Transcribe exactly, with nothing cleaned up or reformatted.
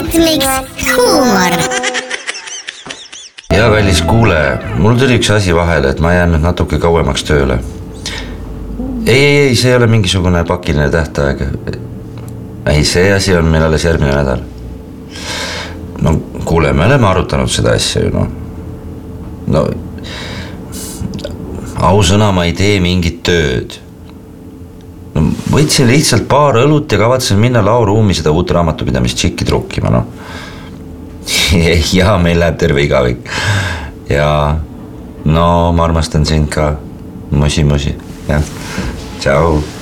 Ritmiks huumor. Ja kallis kuule, mul tuli üks asi vahele, et ma jään nüüd natuke kauemaks tööle. Ei, ei, ei, see ei ole mingisugune pakiline tähtaeg. Ei, see asi on meil alles järgmine nädal. No kuule, me oleme arutanud seda asja ju, no. No, ausõna, ma ei tee mingit tööd. No, võtsin lihtsalt paar õlut ja kavatsen minna lauruumi seda uut raamatupidamist tšikki trukkima, no. Ja meil läheb terve igavik. Ja no ma armastan sind ka. Musi, musi. Ja. Ciao.